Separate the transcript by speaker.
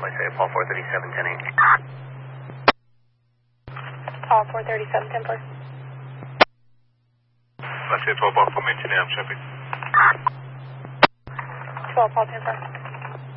Speaker 1: say Paul 437, 10-8.
Speaker 2: Paul 437, temper.
Speaker 3: Let's say 12 Paul, come in, I'm Chevy.
Speaker 2: 12 Paul, temper.